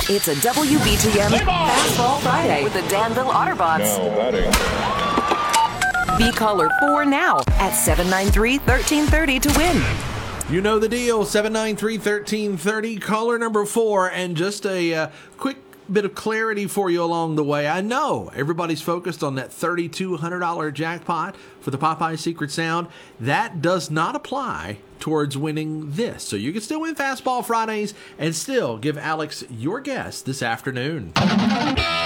It's a WBTM Fastball Friday with the Danville Otterbots. No, that ain't. Be caller 4 now at 793-1330 to win. You know the deal, 793-1330, caller number 4, and just a quick bit of clarity for you along the way. I know everybody's focused on that $3,200 jackpot for the Popeye Secret Sound. That does not apply towards winning this. So you can still win Fastball Fridays and still give Alex your guess this afternoon.